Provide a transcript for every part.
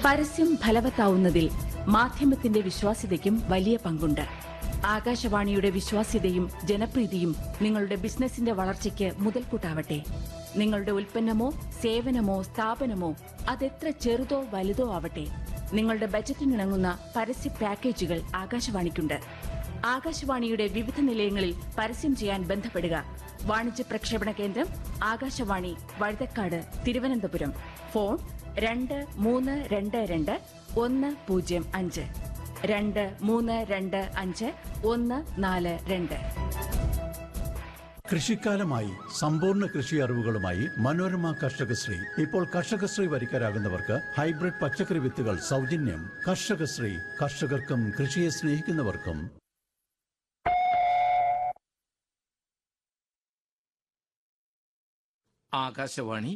പരസ്യം ഫലവത്താവുന്നതിൽ മാധ്യമത്തിന്റെ വിശ്വാസ്യതയ്ക്കും വലിയ പങ്കുണ്ട്. ആകാശവാണിയുടെ വിശ്വാസ്യതയും ജനപ്രീതിയും നിങ്ങളുടെ ബിസിനസിന്റെ വളർച്ചയ്ക്ക് മുതൽക്കൂട്ടാവട്ടെ. നിങ്ങളുടെ ഉൽപ്പന്നമോ സേവനമോ സ്ഥാപനമോ അതെത്ര ചെറുതോ വലുതോ ആവട്ടെ, നിങ്ങളുടെ ബജറ്റിനിണങ്ങുന്ന പരസ്യ പാക്കേജുകൾ ആകാശവാണിക്കുണ്ട്. ആകാശവാണിയുടെ വിവിധ നിലയങ്ങളിൽ പരസ്യം ചെയ്യാൻ ബന്ധപ്പെടുക. വാണിജ്യ പ്രക്ഷേപണ കേന്ദ്രം ആകാശവാണി, വഴുതക്കാട്, തിരുവനന്തപുരം. ഫോൺ 2322 105 2322 142. കൃഷിക്കാലമായി സമ്പൂർണ്ണ കൃഷി അറിവുകളുമായി മനോരമ കർഷകശ്രീ. ഇപ്പോൾ കർഷകശ്രീ വരിക്കാരാകുന്നവർക്ക് ഹൈബ്രിഡ് പച്ചക്കറി വിത്തുകൾ സൗജന്യം. കർഷകശ്രീ, കർഷകർക്കും കൃഷിയെ സ്നേഹിക്കുന്നവർക്കും. ആകാശവാണി.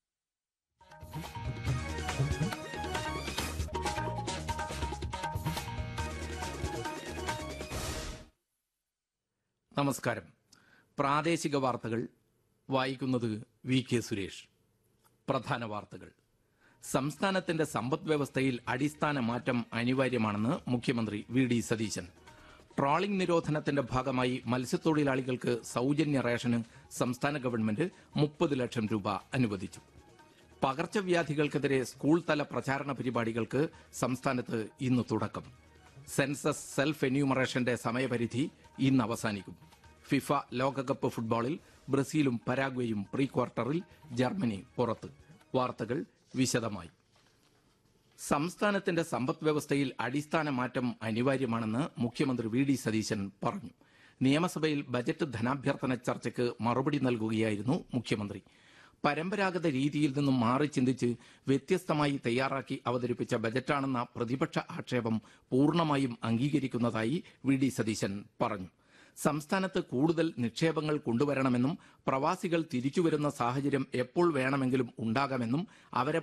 നമസ്കാരം. പ്രാദേശിക വാർത്തകൾ വായിക്കുന്നത് വി കെ സുരേഷ്. പ്രധാന വാർത്തകൾ. സംസ്ഥാനത്തിന്റെ സമ്പദ് വ്യവസ്ഥയിൽ അടിസ്ഥാന മാറ്റം അനിവാര്യമാണെന്ന് മുഖ്യമന്ത്രി വി ഡി സതീശൻ. ട്രോളിംഗ് നിരോധനത്തിന്റെ ഭാഗമായി മത്സ്യത്തൊഴിലാളികൾക്ക് സൗജന്യ റേഷന് സംസ്ഥാന ഗവൺമെന്റ് 30 ലക്ഷം രൂപ അനുവദിച്ചു. പകർച്ചവ്യാധികൾക്കെതിരെ സ്കൂൾ തല പ്രചാരണ പരിപാടികൾക്ക് സംസ്ഥാനത്ത് ഇന്ന് തുടക്കം. സെൻസസ് സെൽഫ് എന്യൂമറേഷന്റെ സമയപരിധി ഇന്ന് അവസാനിക്കും. ഫിഫ ലോകകപ്പ് ഫുട്ബോളിൽ ബ്രസീലും പരാഗ്വേയും പ്രീ ക്വാർട്ടറിൽ, ജർമ്മനി പുറത്ത്. വാർത്തകൾ വിശദമായി. സംസ്ഥാനത്തിന്റെ സമ്പദ് വ്യവസ്ഥയിൽ അടിസ്ഥാന മാറ്റം അനിവാര്യമാണെന്ന് മുഖ്യമന്ത്രി വി ഡി സതീശൻ പറഞ്ഞു. നിയമസഭയിൽ ബജറ്റ് ധനാഭ്യർത്ഥന ചർച്ചയ്ക്ക് മറുപടി നൽകുകയായിരുന്നു മുഖ്യമന്ത്രി. പരമ്പരാഗത രീതിയിൽ നിന്നും മാറി ചിന്തിച്ച് വ്യത്യസ്തമായി തയ്യാറാക്കി അവതരിപ്പിച്ച ബജറ്റാണെന്ന പ്രതിപക്ഷ ആക്ഷേപം പൂർണ്ണമായും അംഗീകരിക്കുന്നതായി വി ഡി സതീശൻ പറഞ്ഞു. സംസ്ഥാനത്ത് കൂടുതൽ നിക്ഷേപങ്ങൾ കൊണ്ടുവരണമെന്നും പ്രവാസികൾ തിരിച്ചുവരുന്ന സാഹചര്യം എപ്പോൾ വേണമെങ്കിലും ഉണ്ടാകാമെന്നും അവരെ